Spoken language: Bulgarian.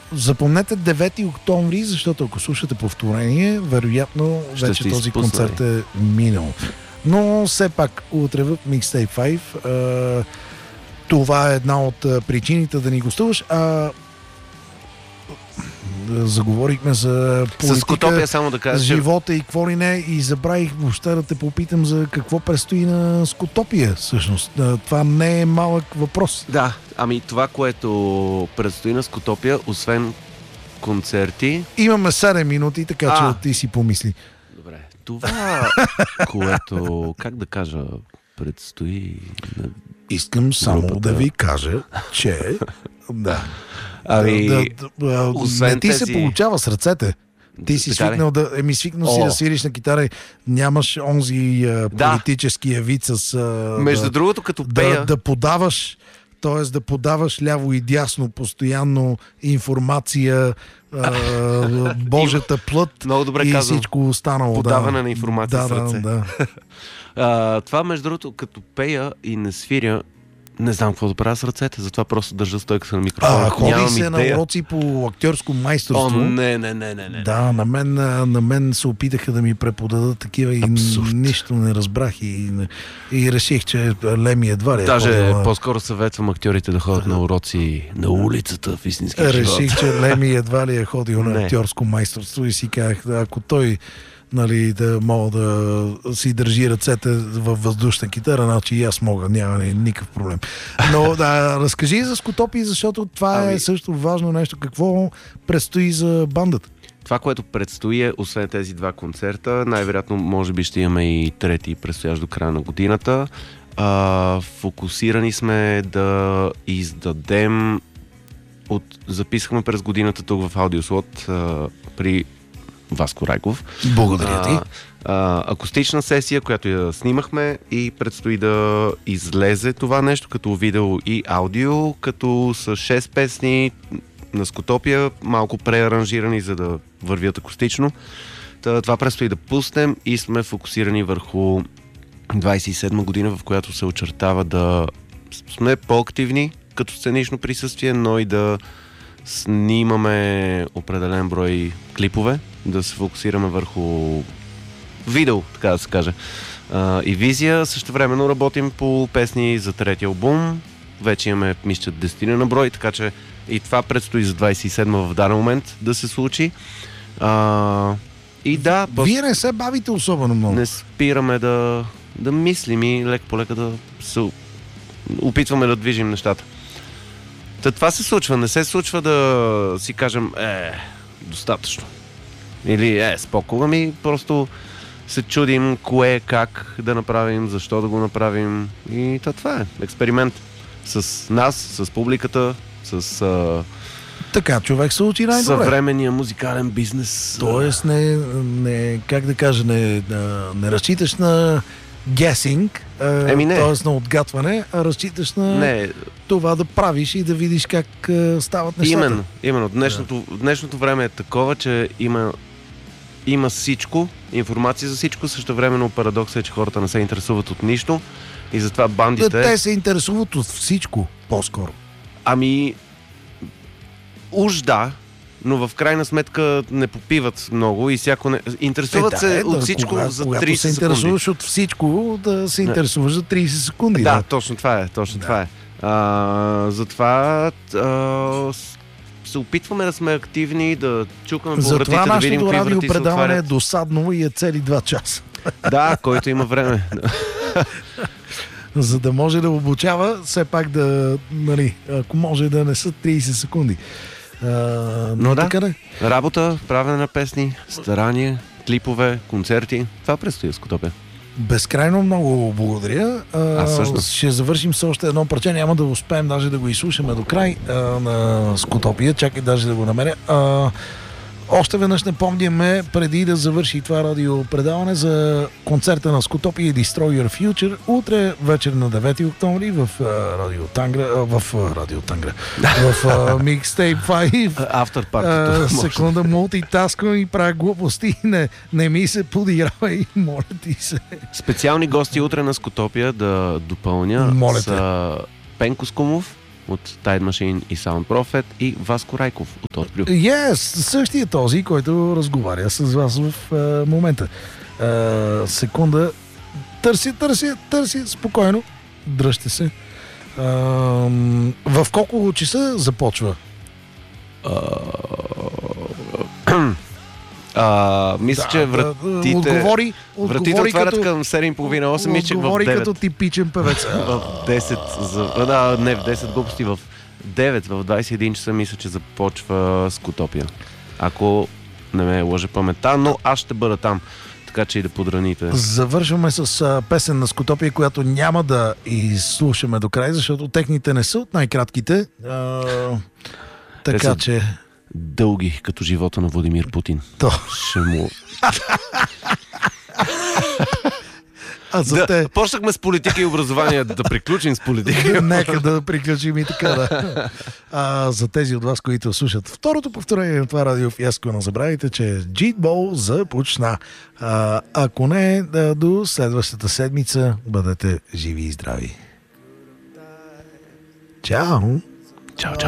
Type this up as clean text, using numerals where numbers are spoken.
запомнете 9 октомври, защото ако слушате повторение, вероятно вече този концерт е минал. Но все пак утре в Mixtape 5 това е една от причините да ни гостуваш. Заговорихме за политика, Скотопия, само да кажа, живота и какво ли не, и забравих въобще да те попитам за какво предстои на Скотопия всъщност. Това не е малък въпрос. Да, това, което предстои на Скотопия, освен концерти... Имаме 7 минути, така че ти си помисли. Добре, това, което, как да кажа, предстои... Искам само да ви кажа, че... Да. Не ти се получава с ръцете. Ти си свикнал да свириш на китара, нямаш онзи политическия вид с... Между другото, като пея... Да подаваш, т.е. да подаваш ляво и дясно постоянно информация, Божията плът. Много добре и казвам. Всичко останало. Подаване на информация с ръце. Да. Това, между другото, като пея и не свиря, не знам какво да правя с ръцете, затова просто държа стойката на микрофона. Ходи се на уроци по актьорско майсторство. Не. Да, на мен се опитаха да ми преподадат такива и нищо не разбрах и реших, че Леми едва ли Даже по-скоро съветвам актьорите да ходят на уроци на улицата в истинския живот. Реших, че Леми едва ли е ходил на актьорско майсторство и си казах, ако той да мога да си държи ръцете във въздушна китара, значи и аз мога, няма никакъв проблем. Но разкажи за Скотопия, защото това е също важно нещо. Какво предстои за бандата? Това, което предстои е, освен тези два концерта, най-вероятно може би ще имаме и трети предстоящ до края на годината. Фокусирани сме да издадем записахме през годината тук в Аудиослот при Васко Райков. Благодаря ти. Акустична сесия, която я снимахме и предстои да излезе това нещо като видео и аудио, като с 6 песни на Скотопия, малко преаранжирани, за да вървят акустично. Това предстои да пуснем и сме фокусирани върху 27 година, в която се очертава да сме по-активни като сценично присъствие, но и да снимаме определен брой клипове, да се фокусираме върху видео, така да се каже, и визия. Същевременно работим по песни за третия албум. Вече имаме, мисля, 10 на брой, така че и това предстои за 27 в даден момент да се случи. И да... Вие не се бавите особено много. Не спираме да мислим и лек по лека да се опитваме да движим нещата. Това се случва. Не се случва да си кажем достатъчно. Или спокойно, просто се чудим кое, как да направим, защо да го направим. И това е експеримент с нас, с публиката, с така, човек се учи най-добре. Съвременния музикален бизнес. Тоест как да кажа, не разчиташ на guessing, т.е. на отгатване, а разчиташ на това да правиш и да видиш как стават нещата. Именно. Днешното време е такова, че има всичко, информация за всичко, същевременно парадокс е, че хората не се интересуват от нищо и затова бандите... Те се интересуват от всичко, по-скоро. Уж да, но в крайна сметка не попиват много и всяко не... Интересуват се от всичко за 30 секунди. Когато се интересуваш от всичко, да се интересуваш за 30 секунди. Да, точно това е. Затова се опитваме да сме активни, да чукаме по вратите, да видим какви врати се отварят. Затова нашето радиопредаване е досадно и е цели 2 часа. Да, който има време. За да може да обучава, все пак ако може да не са 30 секунди. Но работа, правене на песни, старание, клипове, концерти. Това предстои Скотопия. Безкрайно много благодаря. Ще завършим с още едно парче. Няма да успеем даже да го изслушаме до край на Скотопия. Чакай даже да го намеря. Още веднъж напомняме, преди да завърши това радиопредаване, за концерта на Скотопия Destroy Your Future утре вечер на 9 октомври в Радио Тангра, в Mixtape 5. After party. Секунда, мултитасквам и правя глупости. Не ми се подигравай, моля ти се. Специални гости утре на Скотопия да допълня са Пенко Скумов, от Tide Machine и Sound Prophet и Васко Райков от Отплю. Yes, същия този, който разговаря с вас в момента. Секунда. Търси, спокойно. Дръжте се. В колко часа започва? Мисля, че вратите отговори отварят към 7:30-8. Мисля, че в 9. Отговори като типичен певец. В 10. Не, в 10 глупости. В 9, в 21 часа мисля, че започва Скутопия. Ако не ме лъже паметта, но аз ще бъда там. Така че и да подраните. Завършваме с песен на Скутопия, която няма да изслушаме до край, защото техните не са от най-кратките. Така че... Дълги, като живота на Владимир Путин. Ще му... Почнахме с политика и образование, да приключим с политика. Нека да приключим и така, да. За тези от вас, които слушат второто повторение на това радио фиаско, не забравяйте, че Джитбол започна. Ако не, до следващата седмица бъдете живи и здрави. Чао! Чао, чао!